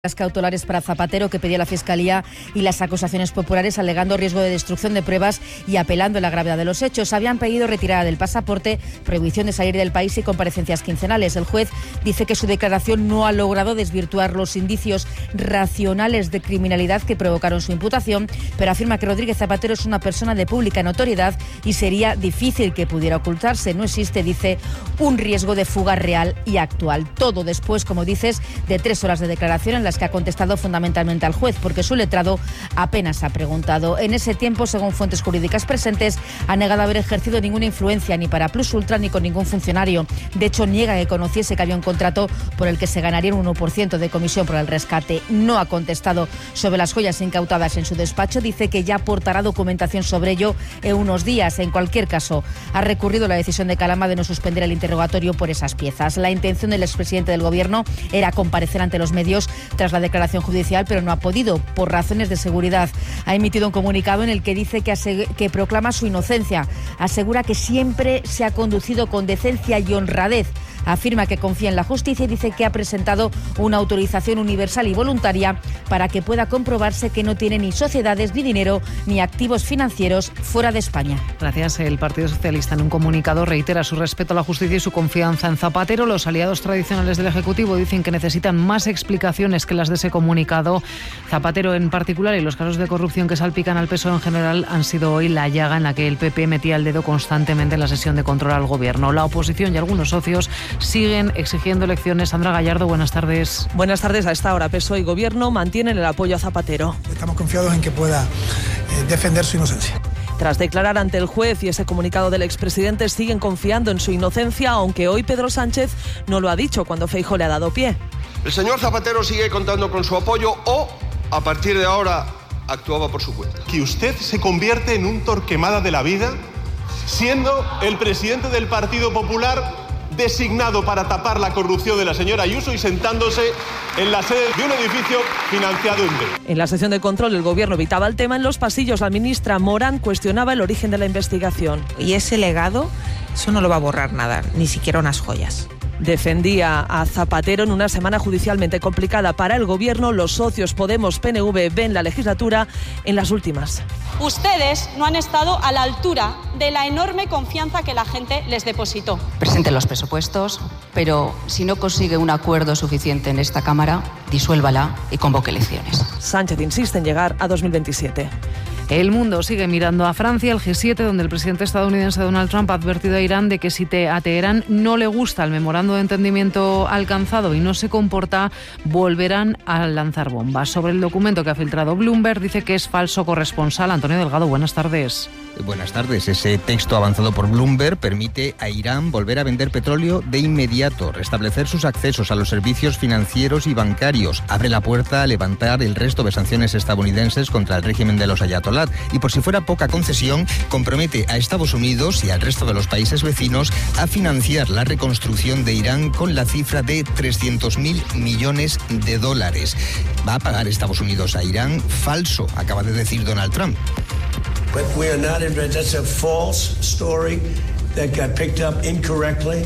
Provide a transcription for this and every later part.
Las cautelares para Zapatero que pedía la Fiscalía y las acusaciones populares, alegando riesgo de destrucción de pruebas y apelando a la gravedad de los hechos. Habían pedido retirada del pasaporte, prohibición de salir del país y comparecencias quincenales. El juez dice que su declaración no ha logrado desvirtuar los indicios racionales de criminalidad que provocaron su imputación, pero afirma que Rodríguez Zapatero es una persona de pública notoriedad y sería difícil que pudiera ocultarse. No existe, dice, un riesgo de fuga real y actual. Todo después, como dices, de 3 horas de declaración en las que ha contestado fundamentalmente al juez, porque su letrado apenas ha preguntado. En ese tiempo, según fuentes jurídicas presentes, ha negado haber ejercido ninguna influencia ni para Plus Ultra ni con ningún funcionario. De hecho, niega que conociese que había un contrato por el que se ganaría un 1% de comisión por el rescate. No ha contestado sobre las joyas incautadas en su despacho. Dice que ya aportará documentación sobre ello en unos días. En cualquier caso, ha recurrido la decisión de Calama de no suspender el interrogatorio por esas piezas. La intención del expresidente del Gobierno era comparecer ante los medios tras la declaración judicial, pero no ha podido por razones de seguridad. Ha emitido un comunicado en el que dice que proclama su inocencia. Asegura que siempre se ha conducido con decencia y honradez. Afirma que confía en la justicia y dice que ha presentado una autorización universal y voluntaria para que pueda comprobarse que no tiene ni sociedades, ni dinero, ni activos financieros fuera de España. Gracias. El Partido Socialista en un comunicado reitera su respeto a la justicia y su confianza en Zapatero. Los aliados tradicionales del Ejecutivo dicen que necesitan más explicaciones que las de ese comunicado. Zapatero en particular y los casos de corrupción que salpican al PSOE en general han sido hoy la llaga en la que el PP metía el dedo constantemente en la sesión de control al Gobierno. La oposición y algunos socios siguen exigiendo elecciones. Sandra Gallardo, buenas tardes. Buenas tardes. A esta hora PSOE y Gobierno mantienen el apoyo a Zapatero. Estamos confiados en que pueda defender su inocencia. Tras declarar ante el juez y ese comunicado del expresidente, siguen confiando en su inocencia, aunque hoy Pedro Sánchez no lo ha dicho cuando Feijóo le ha dado pie. El señor Zapatero sigue contando con su apoyo o, a partir de ahora, actuaba por su cuenta. Que usted se convierte en un Torquemada de la vida, siendo el presidente del Partido Popular designado para tapar la corrupción de la señora Ayuso y sentándose en la sede de un edificio financiado en B. En la sesión de control, el Gobierno evitaba el tema. En los pasillos, la ministra Morán cuestionaba el origen de la investigación. Y ese legado, eso no lo va a borrar nada, ni siquiera unas joyas. Defendía a Zapatero en una semana judicialmente complicada para el Gobierno. Los socios Podemos-PNV ven la legislatura en las últimas. Ustedes no han estado a la altura de la enorme confianza que la gente les depositó. Presenten los presupuestos, pero si no consigue un acuerdo suficiente en esta Cámara, disuélvala y convoque elecciones. Sánchez insiste en llegar a 2027. El mundo sigue mirando a Francia, el G7, donde el presidente estadounidense Donald Trump ha advertido a Irán de que si a Teherán no le gusta el memorando de entendimiento alcanzado y no se comporta, volverán a lanzar bombas. Sobre el documento que ha filtrado Bloomberg, dice que es falso. Corresponsal Antonio Delgado, buenas tardes. Buenas tardes. Ese texto avanzado por Bloomberg permite a Irán volver a vender petróleo de inmediato, restablecer sus accesos a los servicios financieros y bancarios, abre la puerta a levantar el resto de sanciones estadounidenses contra el régimen de los ayatolá y, por si fuera poca concesión, compromete a Estados Unidos y al resto de los países vecinos a financiar la reconstrucción de Irán con la cifra de $300.000 millones. ¿Va a pagar Estados Unidos a Irán? Falso, acaba de decir Donald Trump. But we are not in that's a false story that got picked up incorrectly.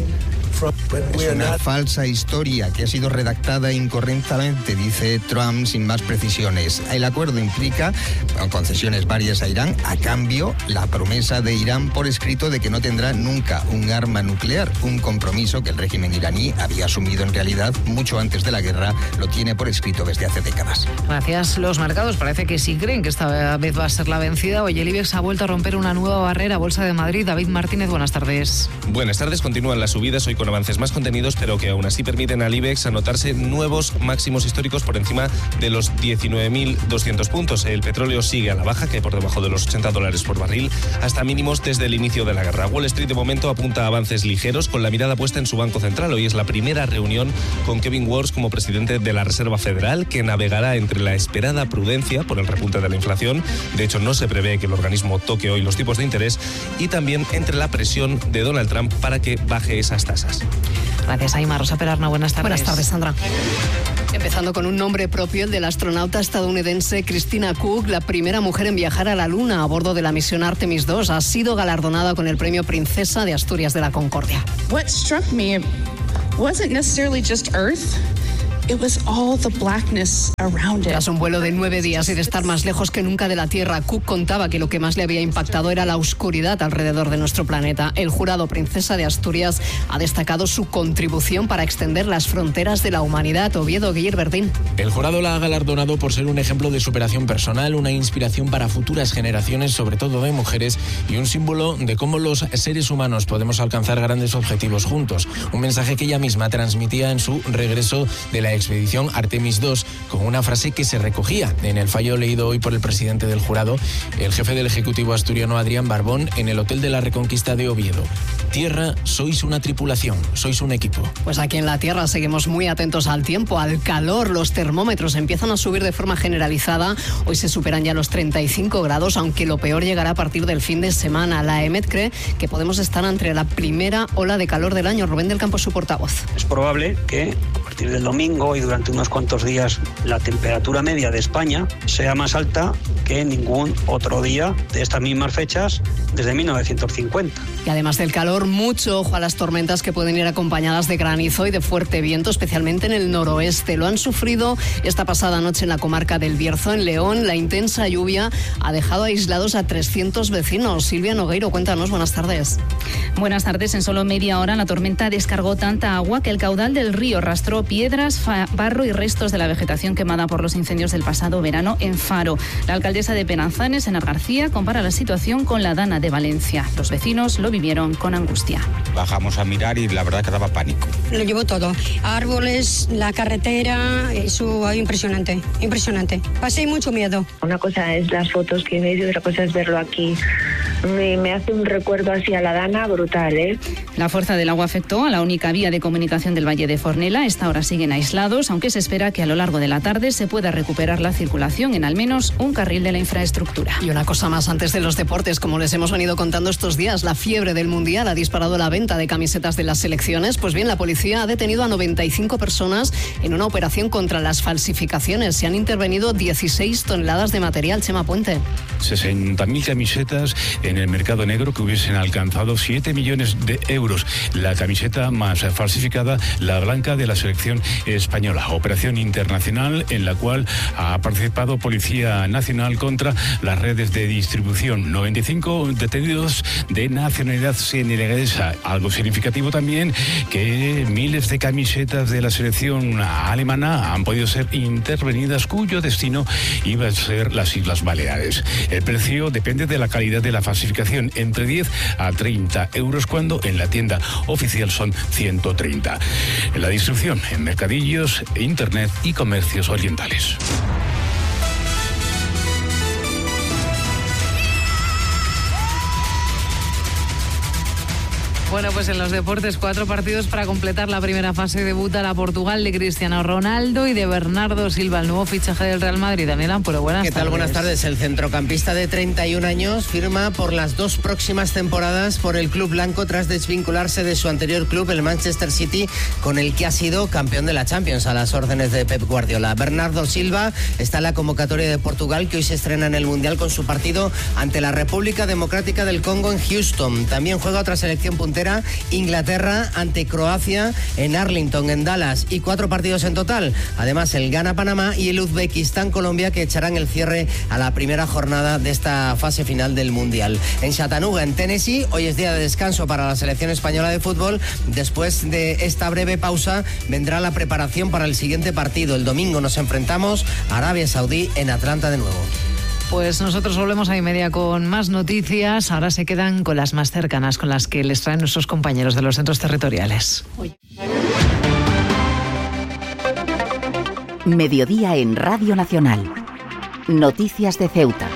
Es una falsa historia que ha sido redactada incorrectamente, dice Trump sin más precisiones. El acuerdo implica concesiones varias a Irán, a cambio la promesa de Irán por escrito de que no tendrá nunca un arma nuclear, un compromiso que el régimen iraní había asumido en realidad mucho antes de la guerra, lo tiene por escrito desde hace décadas. Gracias. Los mercados parece que sí creen que esta vez va a ser la vencida. Hoy el IBEX ha vuelto a romper una nueva barrera. Bolsa de Madrid, David Martínez, buenas tardes. Buenas tardes. Continúan las subidas hoy con avances más contenidos, pero que aún así permiten al IBEX anotarse nuevos máximos históricos por encima de los 19.200 puntos. El petróleo sigue a la baja, que por debajo de los $80 por barril, hasta mínimos desde el inicio de la guerra. Wall Street de momento apunta a avances ligeros, con la mirada puesta en su Banco Central. Hoy es la primera reunión con Kevin Warsh como presidente de la Reserva Federal, que navegará entre la esperada prudencia por el repunte de la inflación. De hecho, no se prevé que el organismo toque hoy los tipos de interés, y también entre la presión de Donald Trump para que baje esas tasas. Gracias, Aima. Rosa Perarna, buenas tardes. Buenas tardes, Sandra. Empezando con un nombre propio, el del astronauta estadounidense Christina Koch, la primera mujer en viajar a la Luna a bordo de la misión Artemis II. Ha sido galardonada con el premio Princesa de Asturias de la Concordia. What struck me wasn't necessarily just Earth. Tras un vuelo de 9 días y de estar más lejos que nunca de la Tierra, Cook contaba que lo que más le había impactado era la oscuridad alrededor de nuestro planeta. El jurado Princesa de Asturias ha destacado su contribución para extender las fronteras de la humanidad. Oviedo, Guillerberdín. El jurado la ha galardonado por ser un ejemplo de superación personal, una inspiración para futuras generaciones, sobre todo de mujeres, y un símbolo de cómo los seres humanos podemos alcanzar grandes objetivos juntos. Un mensaje que ella misma transmitía en su regreso de la expedición Artemis II, con una frase que se recogía en el fallo leído hoy por el presidente del jurado, el jefe del Ejecutivo asturiano Adrián Barbón, en el Hotel de la Reconquista de Oviedo. Tierra, sois una tripulación, sois un equipo. Pues aquí en la Tierra seguimos muy atentos al tiempo, al calor. Los termómetros empiezan a subir de forma generalizada. Hoy se superan ya los 35 grados, aunque lo peor llegará a partir del fin de semana. La EMET cree que podemos estar ante la primera ola de calor del año. Rubén del Campo, su portavoz. Es probable que a partir del domingo y durante unos cuantos días la temperatura media de España sea más alta que ningún otro día de estas mismas fechas desde 1950. Y además del calor, mucho ojo a las tormentas que pueden ir acompañadas de granizo y de fuerte viento, especialmente en el noroeste. Lo han sufrido esta pasada noche en la comarca del Bierzo, en León. La intensa lluvia ha dejado aislados a 300 vecinos. Silvia Nogueiro, cuéntanos, buenas tardes. Buenas tardes. En solo media hora la tormenta descargó tanta agua que el caudal del río arrastró piedras, barro y restos de la vegetación quemada por los incendios del pasado verano en Faro. La alcaldesa de Penanzanes, Enar García, compara la situación con la Dana de Valencia. Los vecinos lo vivieron con angustia. Bajamos a mirar y la verdad que daba pánico. Lo llevó todo, árboles, la carretera, eso impresionante, impresionante. Pasé mucho miedo. Una cosa es las fotos que ves y otra cosa es verlo aquí. Me hace un recuerdo así a la Dana brutal, ¿eh? La fuerza del agua afectó a la única vía de comunicación del Valle de Fornela. Esta hora siguen aislados, aunque se espera que a lo largo de la tarde se pueda recuperar la circulación en al menos un carril de la infraestructura. Y una cosa más antes de los deportes, como les hemos venido contando estos días, la fiebre del Mundial ha disparado la venta de camisetas de las selecciones. Pues bien, la policía ha detenido a 95 personas en una operación contra las falsificaciones. Se han intervenido 16 toneladas de material. Chema Puente. 60.000 camisetas en el mercado negro que hubiesen alcanzado 7 millones de euros. La camiseta más falsificada, la blanca de la selección española. Operación internacional en la cual ha participado Policía Nacional contra las redes de distribución. 95 detenidos de nacionalidad senegalesa. Algo significativo también que miles de camisetas de la selección alemana han podido ser intervenidas, cuyo destino iba a ser las Islas Baleares. El precio depende de la calidad de la falsificación, entre 10 a 30 euros, cuando en la tienda oficial son 130. En la distribución, en mercadillos, internet y comercios orientales. Bueno, pues en los deportes, 4 partidos para completar la primera fase. Debuta la Portugal de Cristiano Ronaldo y de Bernardo Silva, el nuevo fichaje del Real Madrid. Daniel Ampuero, buenas tardes. ¿Qué tal? Buenas tardes. El centrocampista de 31 años firma por las 2 próximas temporadas por el club blanco tras desvincularse de su anterior club, el Manchester City, con el que ha sido campeón de la Champions a las órdenes de Pep Guardiola. Bernardo Silva está en la convocatoria de Portugal, que hoy se estrena en el Mundial con su partido ante la República Democrática del Congo en Houston. También juega otra selección puntera, Inglaterra ante Croacia en Arlington, en Dallas, y 4 partidos en total. Además, el Ghana-Panamá y el Uzbekistán-Colombia, que echarán el cierre a la primera jornada de esta fase final del Mundial. En Chattanooga, en Tennessee, hoy es día de descanso para la selección española de fútbol. Después de esta breve pausa vendrá la preparación para el siguiente partido. El domingo nos enfrentamos a Arabia Saudí en Atlanta de nuevo. Pues nosotros volvemos a 1:30 con más noticias. Ahora se quedan con las más cercanas, con las que les traen nuestros compañeros de los centros territoriales. Mediodía en Radio Nacional. Noticias de Ceuta.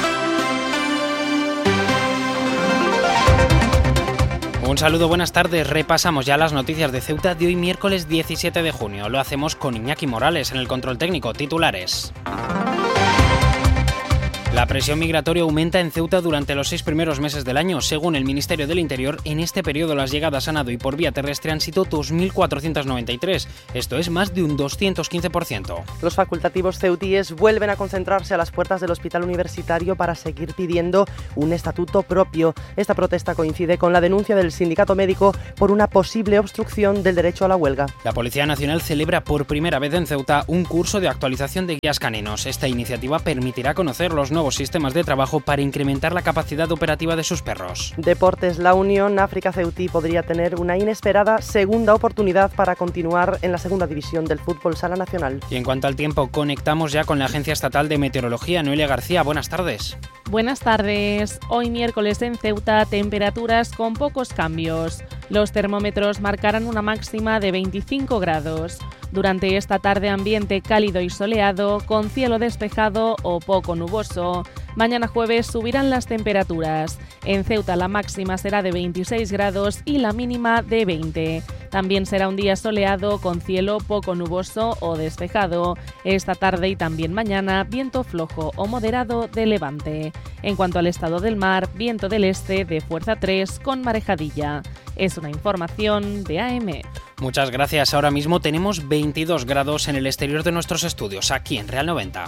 Un saludo, buenas tardes. Repasamos ya las noticias de Ceuta de hoy, miércoles 17 de junio. Lo hacemos con Iñaki Morales en el control técnico. Titulares. La presión migratoria aumenta en Ceuta durante los 6 primeros meses del año. Según el Ministerio del Interior, en este periodo las llegadas a nado y por vía terrestre han sido 2.493. Esto es más de un 215%. Los facultativos ceutíes vuelven a concentrarse a las puertas del hospital universitario para seguir pidiendo un estatuto propio. Esta protesta coincide con la denuncia del sindicato médico por una posible obstrucción del derecho a la huelga. La Policía Nacional celebra por primera vez en Ceuta un curso de actualización de guías caninos. Esta iniciativa permitirá conocer los nuevos sistemas de trabajo para incrementar la capacidad operativa de sus perros. Deportes. La Unión África Ceutí podría tener una inesperada segunda oportunidad para continuar en la segunda división del fútbol sala nacional. Y en cuanto al tiempo, conectamos ya con la Agencia Estatal de Meteorología. Noelia García, buenas tardes. Buenas tardes. Hoy miércoles en Ceuta, temperaturas con pocos cambios. Los termómetros marcarán una máxima de 25 grados. Durante esta tarde, ambiente cálido y soleado, con cielo despejado o poco nuboso. Mañana jueves subirán las temperaturas. En Ceuta la máxima será de 26 grados y la mínima de 20. También será un día soleado con cielo poco nuboso o despejado. Esta tarde y también mañana, viento flojo o moderado de levante. En cuanto al estado del mar, viento del este de fuerza 3 con marejadilla. Es una información de AM. Muchas gracias. Ahora mismo tenemos 22 grados en el exterior de nuestros estudios, aquí en Real 90.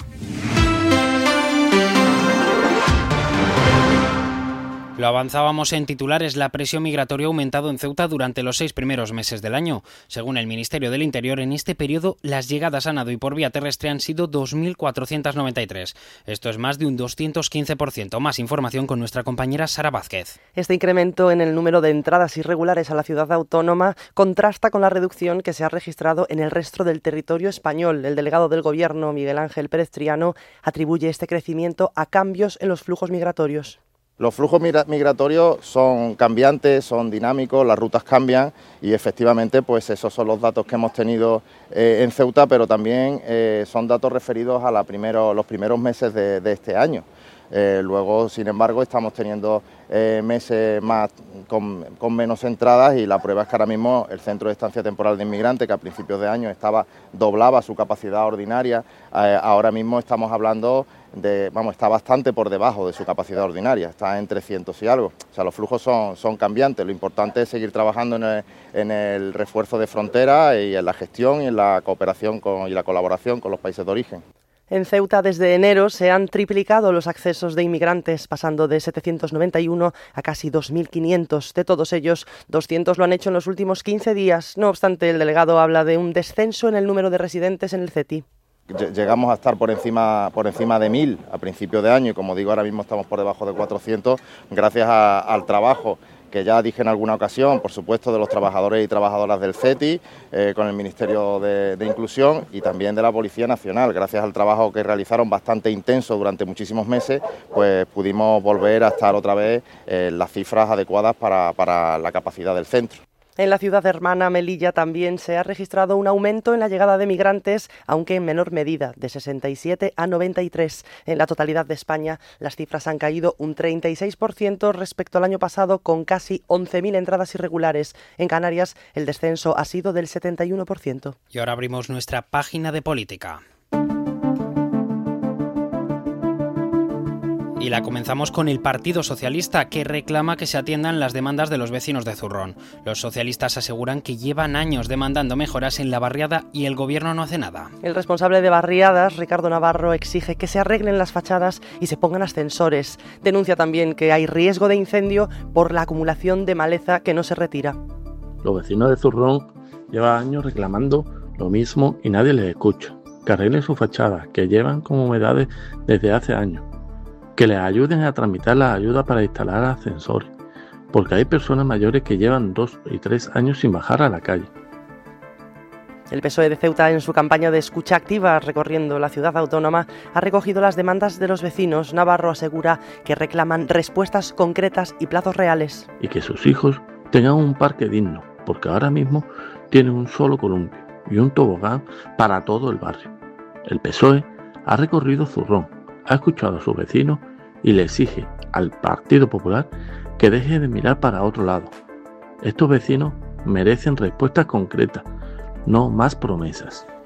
Lo avanzábamos en titulares, la presión migratoria ha aumentado en Ceuta durante los 6 primeros meses del año. Según el Ministerio del Interior, en este periodo las llegadas a nado y por vía terrestre han sido 2.493. Esto es más de un 215%. Más información con nuestra compañera Sara Vázquez. Este incremento en el número de entradas irregulares a la ciudad autónoma contrasta con la reducción que se ha registrado en el resto del territorio español. El delegado del Gobierno, Miguel Ángel Pérez Triano, atribuye este crecimiento a cambios en los flujos migratorios. Los flujos migratorios son cambiantes, son dinámicos, las rutas cambian y efectivamente pues esos son los datos que hemos tenido en Ceuta, pero también son datos referidos a los primeros meses de este año. Luego, sin embargo, estamos teniendo meses más con menos entradas y la prueba es que ahora mismo el Centro de Estancia Temporal de Inmigrantes, que a principios de año doblaba su capacidad ordinaria, ahora mismo estamos hablando está bastante por debajo de su capacidad ordinaria, está en 300 y algo. O sea, los flujos son cambiantes. Lo importante es seguir trabajando en el refuerzo de frontera y en la gestión y en la cooperación y la colaboración con los países de origen. En Ceuta, desde enero, se han triplicado los accesos de inmigrantes, pasando de 791 a casi 2.500. De todos ellos, 200 lo han hecho en los últimos 15 días. No obstante, el delegado habla de un descenso en el número de residentes en el CETI. Llegamos a estar por encima de 1.000 a principio de año y, como digo, ahora mismo estamos por debajo de 400 gracias al trabajo que ya dije en alguna ocasión, por supuesto, de los trabajadores y trabajadoras del CETI, con el Ministerio de Inclusión y también de la Policía Nacional. Gracias al trabajo que realizaron bastante intenso durante muchísimos meses, pues pudimos volver a estar otra vez en las cifras adecuadas para la capacidad del centro. En la ciudad hermana Melilla también se ha registrado un aumento en la llegada de migrantes, aunque en menor medida, de 67 a 93. En la totalidad de España, las cifras han caído un 36% respecto al año pasado, con casi 11.000 entradas irregulares. En Canarias, el descenso ha sido del 71%. Y ahora abrimos nuestra página de política. Y la comenzamos con el Partido Socialista, que reclama que se atiendan las demandas de los vecinos de Zurrón. Los socialistas aseguran que llevan años demandando mejoras en la barriada y el gobierno no hace nada. El responsable de barriadas, Ricardo Navarro, exige que se arreglen las fachadas y se pongan ascensores. Denuncia también que hay riesgo de incendio por la acumulación de maleza que no se retira. Los vecinos de Zurrón llevan años reclamando lo mismo y nadie les escucha. Que arreglen sus fachadas, que llevan con humedades desde hace años. Que les ayuden a tramitar las ayudas para instalar ascensores, porque hay personas mayores que llevan 2 y 3 años sin bajar a la calle. El PSOE de Ceuta, en su campaña de escucha activa recorriendo la ciudad autónoma, ha recogido las demandas de los vecinos. Navarro asegura que reclaman respuestas concretas y plazos reales. Y que sus hijos tengan un parque digno, porque ahora mismo tienen un solo columpio y un tobogán para todo el barrio. El PSOE ha recorrido Zurrón, ha escuchado a sus vecinos y le exige al Partido Popular que deje de mirar para otro lado. Estos vecinos merecen respuestas concretas, no más promesas.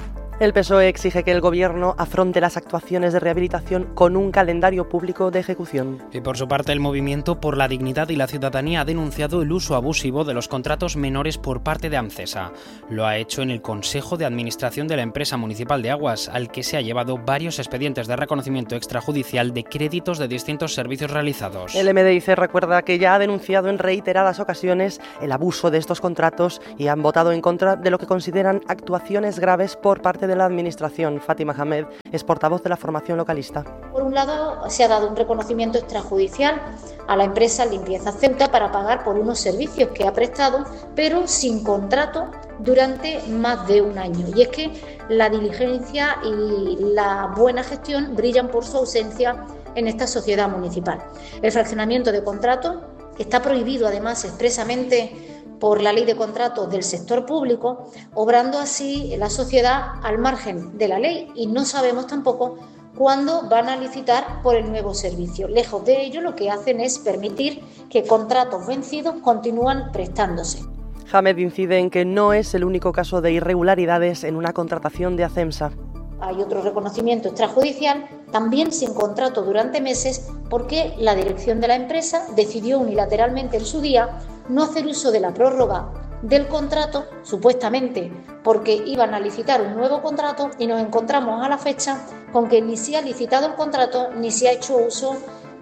El PSOE exige que el Gobierno afronte las actuaciones de rehabilitación con un calendario público de ejecución. Y por su parte, el Movimiento por la Dignidad y la Ciudadanía ha denunciado el uso abusivo de los contratos menores por parte de AMCESA. Lo ha hecho en el Consejo de Administración de la Empresa Municipal de Aguas, al que se ha llevado varios expedientes de reconocimiento extrajudicial de créditos de distintos servicios realizados. El MDIC recuerda que ya ha denunciado en reiteradas ocasiones el abuso de estos contratos y han votado en contra de lo que consideran actuaciones graves por parte de la Administración. Fátima Hamed es portavoz de la formación localista. Por un lado, se ha dado un reconocimiento extrajudicial a la empresa Limpieza Ceuta para pagar por unos servicios que ha prestado, pero sin contrato durante más de un año. Y es que la diligencia y la buena gestión brillan por su ausencia en esta sociedad municipal. El fraccionamiento de contratos está prohibido además expresamente por la ley de contratos del sector público, obrando así la sociedad al margen de la ley, y no sabemos tampoco cuándo van a licitar por el nuevo servicio. Lejos de ello, lo que hacen es permitir que contratos vencidos continúan prestándose. Hamed incide en que no es el único caso de irregularidades en una contratación de ACEMSA. Hay otro reconocimiento extrajudicial, también sin contrato durante meses, porque la dirección de la empresa decidió unilateralmente en su día no hacer uso de la prórroga del contrato, supuestamente porque iban a licitar un nuevo contrato, y nos encontramos a la fecha con que ni se ha licitado el contrato ni se ha hecho uso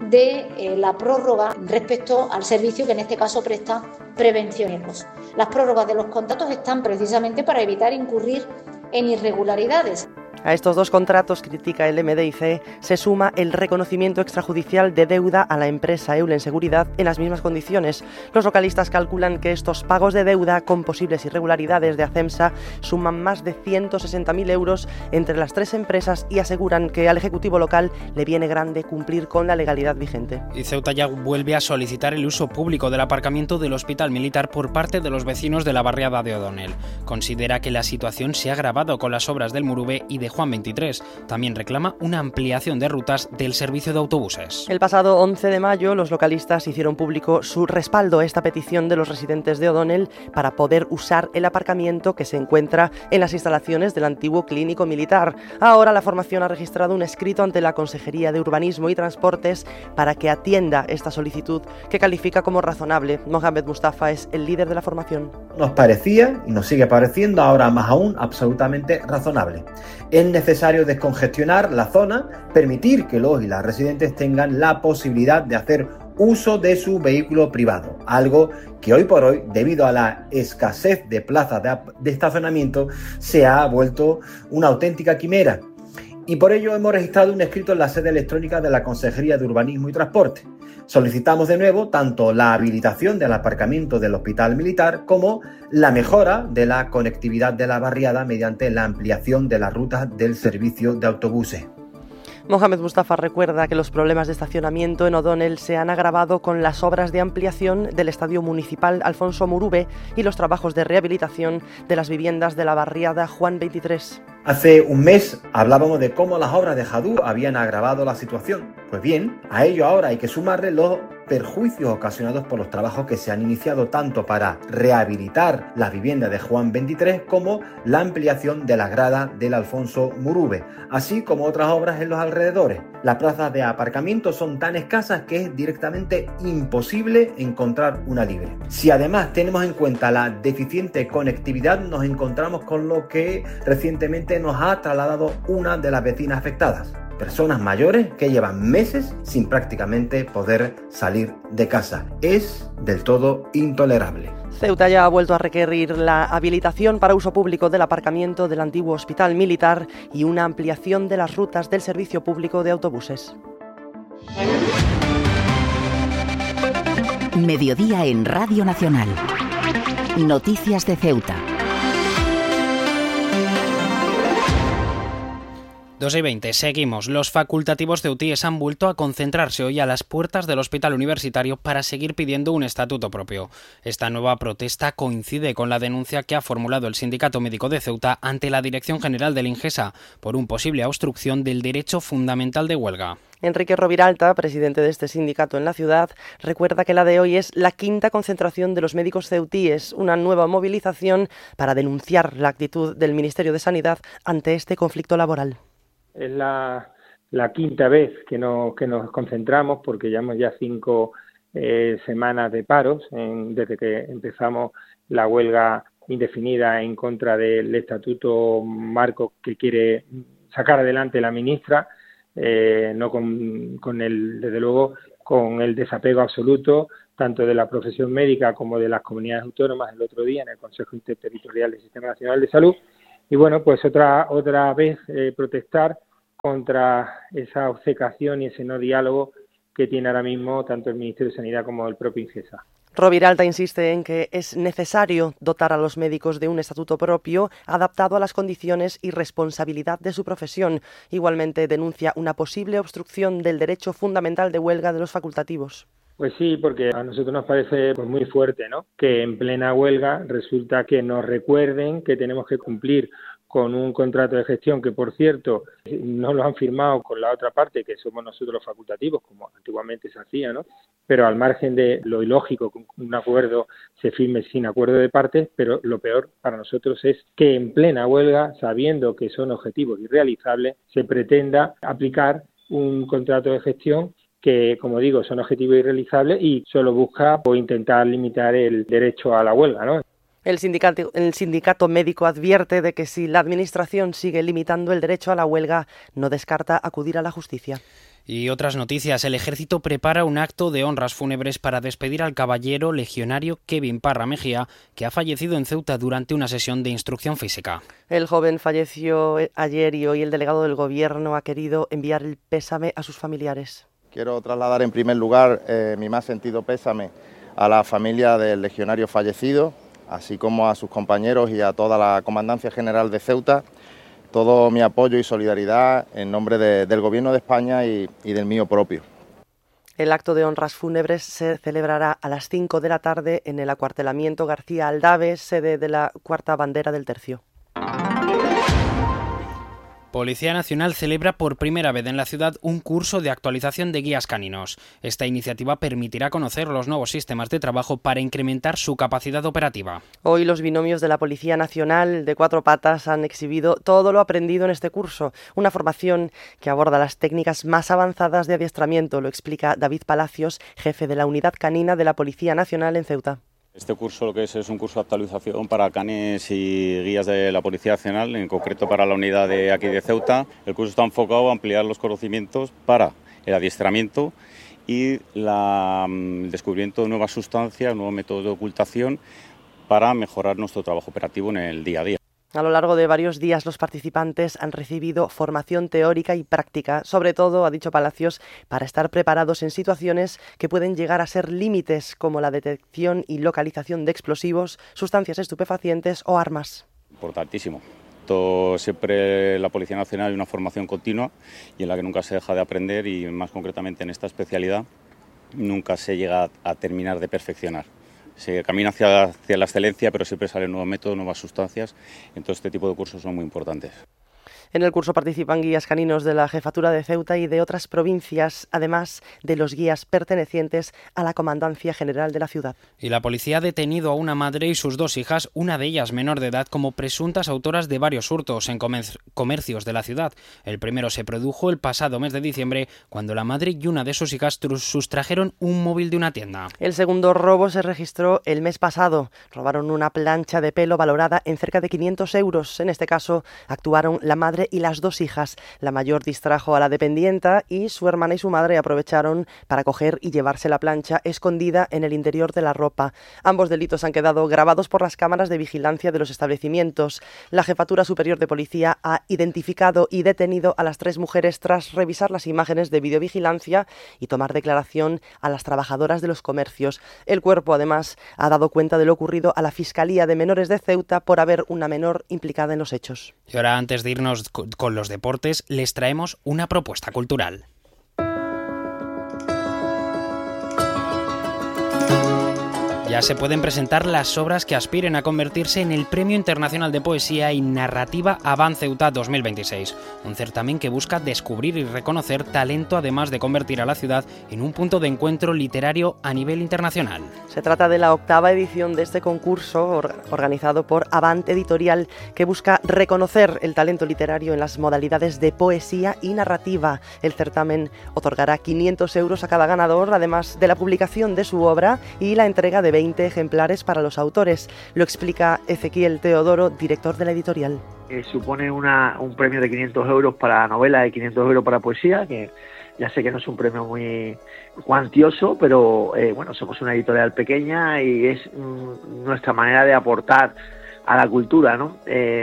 de la prórroga respecto al servicio que en este caso presta prevención y riesgos. Las prórrogas de los contratos están precisamente para evitar incurrir en irregularidades. A estos dos contratos, critica el MDIC, se suma el reconocimiento extrajudicial de deuda a la empresa Eulen Seguridad en las mismas condiciones. Los localistas calculan que estos pagos de deuda con posibles irregularidades de ACEMSA suman más de 160.000 euros entre las tres empresas y aseguran que al Ejecutivo local le viene grande cumplir con la legalidad vigente. Y Ceuta ya vuelve a solicitar el uso público del aparcamiento del Hospital Militar por parte de los vecinos de la barriada de O'Donnell. Considera que la situación se ha agravado con las obras del Murube y de Juan 23. También reclama una ampliación de rutas del servicio de autobuses. El pasado 11 de mayo, los localistas hicieron público su respaldo a esta petición de los residentes de O'Donnell para poder usar el aparcamiento que se encuentra en las instalaciones del antiguo clínico militar. Ahora la formación ha registrado un escrito ante la Consejería de Urbanismo y Transportes para que atienda esta solicitud, que califica como razonable. Mohamed Mustafa es el líder de la formación. Nos parecía, y nos sigue pareciendo ahora más aún, absolutamente razonable. Es necesario descongestionar la zona, permitir que los y las residentes tengan la posibilidad de hacer uso de su vehículo privado, algo que hoy por hoy, debido a la escasez de plazas de estacionamiento, se ha vuelto una auténtica quimera. Y por ello hemos registrado un escrito en la sede electrónica de la Consejería de Urbanismo y Transporte. Solicitamos de nuevo tanto la habilitación del aparcamiento del Hospital Militar como la mejora de la conectividad de la barriada mediante la ampliación de las rutas del servicio de autobuses. Mohamed Mustafa recuerda que los problemas de estacionamiento en O'Donnell se han agravado con las obras de ampliación del Estadio Municipal Alfonso Murube y los trabajos de rehabilitación de las viviendas de la barriada Juan 23. Hace un mes hablábamos de cómo las obras de Jadú habían agravado la situación. Pues bien, a ello ahora hay que sumarle los perjuicios ocasionados por los trabajos que se han iniciado tanto para rehabilitar las viviendas de Juan 23 como la ampliación de la grada del Alfonso Murube, así como otras obras en los alrededores. Las plazas de aparcamiento son tan escasas que es directamente imposible encontrar una libre. Si además tenemos en cuenta la deficiente conectividad, nos encontramos con lo que recientemente nos ha trasladado una de las vecinas afectadas. Personas mayores que llevan meses sin prácticamente poder salir de casa. Es del todo intolerable. Ceuta ya ha vuelto a requerir la habilitación para uso público del aparcamiento del antiguo Hospital Militar y una ampliación de las rutas del servicio público de autobuses. Mediodía en Radio Nacional. Noticias de Ceuta. 2:20, seguimos. Los facultativos ceutíes han vuelto a concentrarse hoy a las puertas del Hospital Universitario para seguir pidiendo un estatuto propio. Esta nueva protesta coincide con la denuncia que ha formulado el Sindicato Médico de Ceuta ante la Dirección General del Ingesa por un posible obstrucción del derecho fundamental de huelga. Enrique Roviralta, presidente de este sindicato en la ciudad, recuerda que la de hoy es la quinta concentración de los médicos ceutíes, una nueva movilización para denunciar la actitud del Ministerio de Sanidad ante este conflicto laboral. Es la quinta vez que nos concentramos, porque llevamos ya 5 semanas de paros desde que empezamos la huelga indefinida en contra del estatuto marco que quiere sacar adelante la ministra. No desde luego con el desapego absoluto tanto de la profesión médica como de las comunidades autónomas el otro día en el Consejo Interterritorial del Sistema Nacional de Salud. Y bueno, pues otra vez protestar contra esa obcecación y ese no diálogo que tiene ahora mismo tanto el Ministerio de Sanidad como el propio Ingesa. Roviralta insiste en que es necesario dotar a los médicos de un estatuto propio adaptado a las condiciones y responsabilidad de su profesión. Igualmente denuncia una posible obstrucción del derecho fundamental de huelga de los facultativos. Pues sí, porque a nosotros nos parece muy fuerte, ¿no?, que en plena huelga resulta que nos recuerden que tenemos que cumplir con un contrato de gestión que, por cierto, no lo han firmado con la otra parte, que somos nosotros los facultativos, como antiguamente se hacía, ¿no? Pero al margen de lo ilógico que un acuerdo se firme sin acuerdo de partes, pero lo peor para nosotros es que en plena huelga, sabiendo que son objetivos irrealizables, se pretenda aplicar un contrato de gestión que, como digo, son objetivos irrealizables y solo busca o intentar limitar el derecho a la huelga, ¿no? El sindicato médico advierte de que si la Administración sigue limitando el derecho a la huelga, no descarta acudir a la justicia. Y otras noticias. El Ejército prepara un acto de honras fúnebres para despedir al caballero legionario Kevin Parra Mejía, que ha fallecido en Ceuta durante una sesión de instrucción física. El joven falleció ayer y hoy el delegado del Gobierno ha querido enviar el pésame a sus familiares. Quiero trasladar en primer lugar mi más sentido pésame a la familia del legionario fallecido, así como a sus compañeros y a toda la Comandancia General de Ceuta, todo mi apoyo y solidaridad en nombre del Gobierno de España y del mío propio. El acto de honras fúnebres se celebrará a las 5 de la tarde en el acuartelamiento García Aldave, sede de la Cuarta Bandera del Tercio. Policía Nacional celebra por primera vez en la ciudad un curso de actualización de guías caninos. Esta iniciativa permitirá conocer los nuevos sistemas de trabajo para incrementar su capacidad operativa. Hoy los binomios de la Policía Nacional de 4 patas han exhibido todo lo aprendido en este curso, una formación que aborda las técnicas más avanzadas de adiestramiento, lo explica David Palacios, jefe de la Unidad Canina de la Policía Nacional en Ceuta. Este curso lo que es un curso de actualización para canes y guías de la Policía Nacional, en concreto para la unidad de aquí de Ceuta. El curso está enfocado a ampliar los conocimientos para el adiestramiento y el descubrimiento de nuevas sustancias, nuevos métodos de ocultación para mejorar nuestro trabajo operativo en el día a día. A lo largo de varios días los participantes han recibido formación teórica y práctica, sobre todo, ha dicho Palacios, para estar preparados en situaciones que pueden llegar a ser límites como la detección y localización de explosivos, sustancias estupefacientes o armas. Importantísimo. Siempre la Policía Nacional hay una formación continua y en la que nunca se deja de aprender y más concretamente en esta especialidad nunca se llega a terminar de perfeccionar. Se camina hacia la excelencia, pero siempre salen nuevos métodos, nuevas sustancias. Entonces este tipo de cursos son muy importantes. En el curso participan guías caninos de la Jefatura de Ceuta y de otras provincias, además de los guías pertenecientes a la Comandancia General de la ciudad. Y la policía ha detenido a una madre y sus 2 hijas, una de ellas menor de edad, como presuntas autoras de varios hurtos en comercios de la ciudad. El primero se produjo el pasado mes de diciembre, cuando la madre y una de sus hijas sustrajeron un móvil de una tienda. El segundo robo se registró el mes pasado. Robaron una plancha de pelo valorada en cerca de 500 euros. En este caso, actuaron la madre y las 2 hijas. La mayor distrajo a la dependienta y su hermana y su madre aprovecharon para coger y llevarse la plancha escondida en el interior de la ropa. Ambos delitos han quedado grabados por las cámaras de vigilancia de los establecimientos. La Jefatura Superior de Policía ha identificado y detenido a las 3 mujeres tras revisar las imágenes de videovigilancia y tomar declaración a las trabajadoras de los comercios. El cuerpo, además, ha dado cuenta de lo ocurrido a la Fiscalía de Menores de Ceuta por haber una menor implicada en los hechos. Y ahora, antes de irnos con los deportes, les traemos una propuesta cultural. ya se pueden presentar las obras que aspiren a convertirse en el Premio Internacional de Poesía y Narrativa Avant Ceuta 2026, un certamen que busca descubrir y reconocer talento, además de convertir a la ciudad en un punto de encuentro literario a nivel internacional. Se trata de la 8ª edición de este concurso organizado por Avant Editorial, que busca reconocer el talento literario en las modalidades de poesía y narrativa. El certamen otorgará 500 euros a cada ganador, además de la publicación de su obra y la entrega de 20 ejemplares para los autores. Lo explica Ezequiel Teodoro, director de la editorial. Supone un premio de 500 euros para novela y 500 euros para poesía, que ya sé que no es un premio muy cuantioso, pero bueno, somos una editorial pequeña y es nuestra manera de aportar a la cultura, ¿no?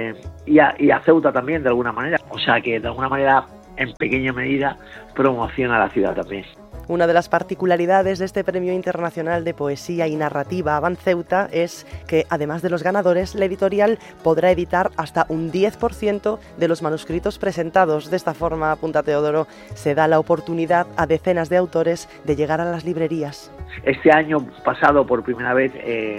Y a Ceuta también, de alguna manera. O sea que de alguna manera, en pequeña medida, promociona a la ciudad también. Una de las particularidades de este Premio Internacional de Poesía y Narrativa Avant Ceuta es que, además de los ganadores, la editorial podrá editar hasta un 10% de los manuscritos presentados. De esta forma, apunta Teodoro, se da la oportunidad a decenas de autores de llegar a las librerías. Este año pasado, por primera vez,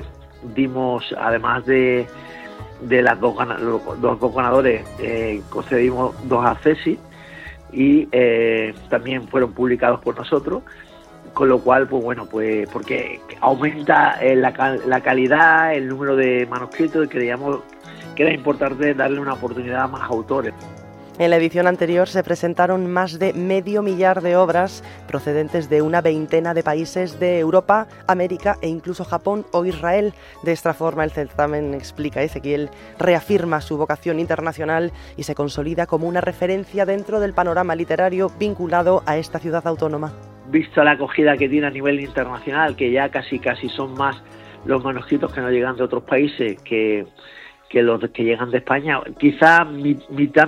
dimos, además de los dos ganadores, concedimos 2 accesis, y también fueron publicados por nosotros, con lo cual, pues bueno, pues porque aumenta la calidad, el número de manuscritos, y creíamos que era importante darle una oportunidad a más autores. En la edición anterior se presentaron más de 500.000 de obras procedentes de una veintena de países de Europa, América e incluso Japón o Israel. De esta forma, el certamen, explica Ezequiel, reafirma su vocación internacional y se consolida como una referencia dentro del panorama literario vinculado a esta ciudad autónoma. Visto la acogida que tiene a nivel internacional, que ya casi son más los manuscritos que nos llegan de otros países que los que llegan de España, quizá mitad,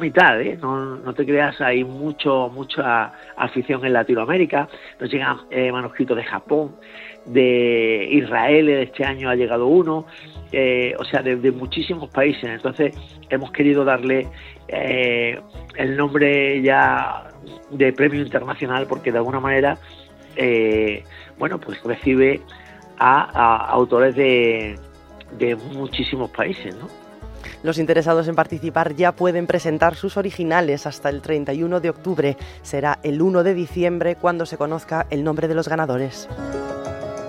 no te creas, hay mucha afición en Latinoamérica. Nos llegan manuscritos de Japón, de Israel, este año ha llegado uno, o sea, de muchísimos países. Entonces hemos querido darle el nombre ya de Premio Internacional, porque de alguna manera, bueno, pues recibe a autores de muchísimos países, ¿no? Los interesados en participar ya pueden presentar sus originales hasta el 31 de octubre. Será el 1 de diciembre cuando se conozca el nombre de los ganadores.